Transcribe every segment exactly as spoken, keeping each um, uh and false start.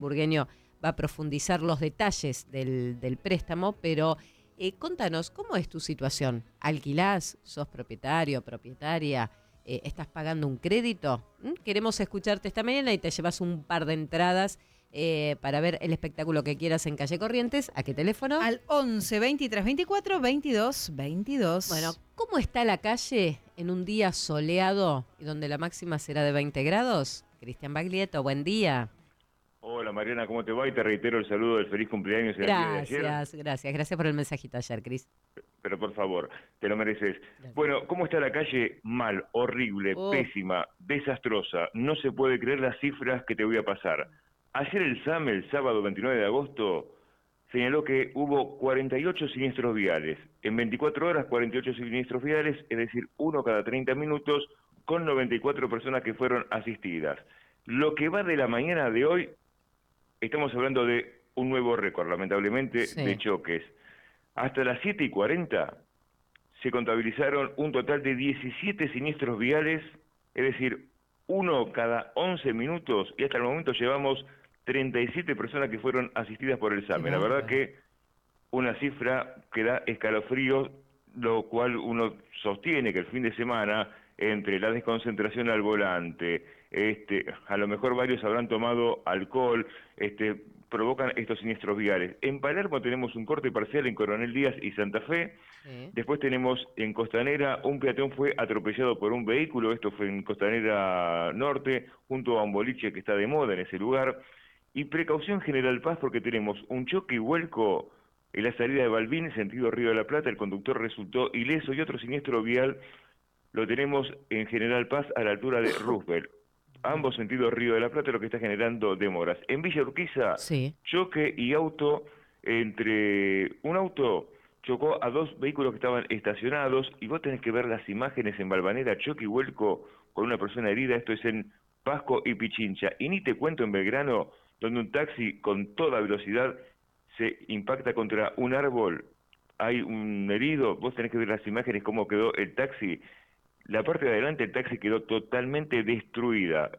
Burgueño va a profundizar los detalles del, del préstamo, pero eh, contanos, ¿cómo es tu situación? ¿Alquilás? ¿Sos propietario, propietaria? Eh, ¿Estás pagando un crédito? ¿Mm? Queremos escucharte esta mañana y te llevas un par de entradas eh, para ver el espectáculo que quieras en Calle Corrientes. ¿A qué teléfono? Al once, veintitrés, veinticuatro, veintidós, veintidós. Bueno, ¿cómo está la calle en un día soleado y donde la máxima será de veinte grados? Cristian Baglietto, buen día. Hola Mariana, ¿cómo te va? Y te reitero el saludo del feliz cumpleaños en el día de ayer. Gracias, gracias, gracias por el mensajito ayer, Cris. Pero por favor, te lo mereces. Gracias. Bueno, ¿cómo está la calle? Mal, horrible, Oh. pésima, desastrosa. No se puede creer las cifras que te voy a pasar. Ayer el S A M, el sábado veintinueve de agosto, señaló que hubo cuarenta y ocho siniestros viales. En veinticuatro horas, cuarenta y ocho siniestros viales, es decir, uno cada treinta minutos, con noventa y cuatro personas que fueron asistidas. Lo que va de la mañana de hoy, estamos hablando de un nuevo récord, lamentablemente, Sí. de choques. Hasta las siete y cuarenta se contabilizaron un total de diecisiete siniestros viales, es decir, uno cada once minutos, y hasta el momento llevamos treinta y siete personas que fueron asistidas por el S A M. Qué La verdad bárbaro. que una cifra que da escalofríos, lo cual uno sostiene que el fin de semana, entre la desconcentración al volante, este, a lo mejor varios habrán tomado alcohol, este, provocan estos siniestros viales. En Palermo tenemos un corte parcial en Coronel Díaz y Santa Fe. Sí. Después tenemos en Costanera, un peatón fue atropellado por un vehículo, esto fue en Costanera Norte, junto a un boliche que está de moda en ese lugar. Y precaución General Paz porque tenemos un choque y vuelco en la salida de Balbín, sentido Río de la Plata, el conductor resultó ileso, y otro siniestro vial lo tenemos en General Paz a la altura de Roosevelt. Ambos sentidos Río de la Plata, lo que está generando demoras. En Villa Urquiza, Sí. choque y auto entre... Un auto chocó a dos vehículos que estaban estacionados, y vos tenés que ver las imágenes en Balvanera, choque y vuelco con una persona herida. Esto es en Pasco y Pichincha. Y ni te cuento en Belgrano, donde un taxi con toda velocidad se impacta contra un árbol. Hay un herido, vos tenés que ver las imágenes, cómo quedó el taxi. La parte de adelante del taxi quedó totalmente destruida.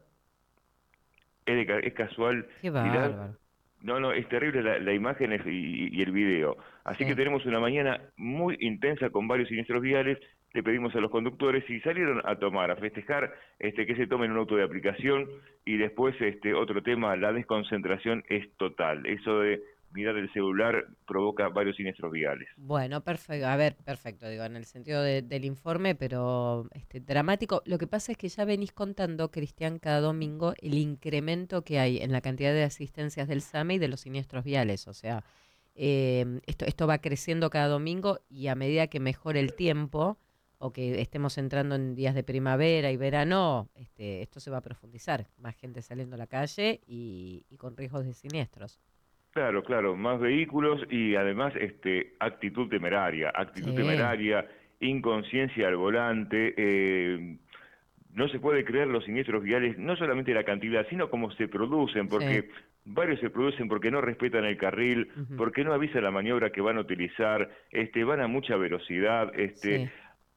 Es, de, es casual. Qué Mirá, bárbaro. no, no, es terrible la, la imagen y, y el video. Así Sí. que tenemos una mañana muy intensa con varios siniestros viales. Le pedimos a los conductores, si salieron a tomar, a festejar, este, que se tomen un auto de aplicación. Y después, este, otro tema, la desconcentración es total. Eso de mirar el celular provoca varios siniestros viales. Bueno, perfecto. A ver, perfecto, digo, en el sentido de- del informe, pero este, dramático. Lo que pasa es que ya venís contando, Cristian, cada domingo el incremento que hay en la cantidad de asistencias del S A M y de los siniestros viales. O sea, eh, esto, esto va creciendo cada domingo, y a medida que mejore el tiempo o que estemos entrando en días de primavera y verano, este, esto se va a profundizar. Más gente saliendo a la calle y, y con riesgos de siniestros. Claro, claro, más vehículos y además este actitud temeraria, actitud Sí. temeraria, inconsciencia al volante. Eh, no se puede creer los siniestros viales, no solamente la cantidad, sino cómo se producen, porque Sí. varios se producen porque no respetan el carril, Ujú. porque no avisan la maniobra que van a utilizar, este, van a mucha velocidad, este. Sí.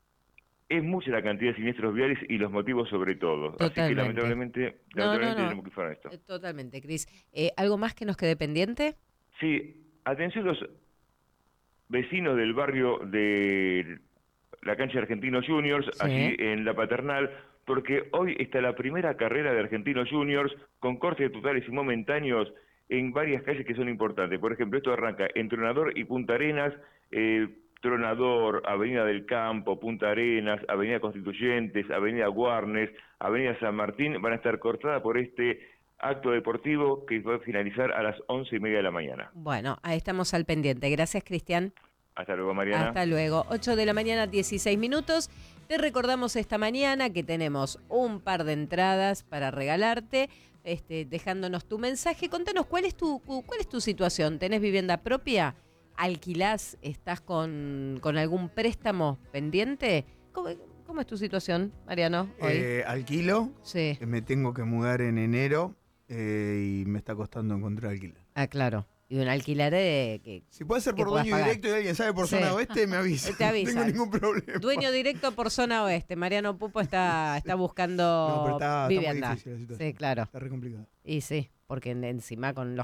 Es mucha la cantidad de siniestros viales y los motivos sobre todo. Así que Totalmente. lamentablemente, No, no, lamentablemente no. tenemos que fuera esto. Eh, Totalmente, Cris. Eh, ¿algo más que nos quede pendiente? Sí, atención los vecinos del barrio de la cancha de Argentinos Juniors, Sí. allí en La Paternal, porque hoy está la primera carrera de Argentinos Juniors con cortes totales y momentáneos en varias calles que son importantes. Por ejemplo, esto arranca en Tronador y Punta Arenas, eh, Tronador, Avenida del Campo, Punta Arenas, Avenida Constituyentes, Avenida Warnes, Avenida San Martín, van a estar cortadas por este acto deportivo que va a finalizar a las once y media de la mañana. Bueno, ahí estamos al pendiente. Gracias, Cristian. Hasta luego, Mariana. Hasta luego. ocho de la mañana, dieciséis minutos. Te recordamos esta mañana que tenemos un par de entradas para regalarte, este, dejándonos tu mensaje. Contanos cuál es tu, cuál es tu situación. ¿Tenés vivienda propia? ¿Alquilás? ¿Estás con, con algún préstamo pendiente? ¿Cómo, cómo es tu situación, Mariano, hoy? Eh, alquilo, Sí. me tengo que mudar en enero eh, y me está costando encontrar alquiler. Ah, claro. Y un alquiler de que Si puede ser que por puedas dueño pagar. directo y alguien sabe por Sí. zona oeste, me avisa. Te avisa. No tengo ningún problema. dueño directo por zona oeste. Mariano Pupo está, está buscando No, pero está, está muy vivienda. difícil la situación. Sí, claro. Está re complicado. Y sí, porque en- encima con los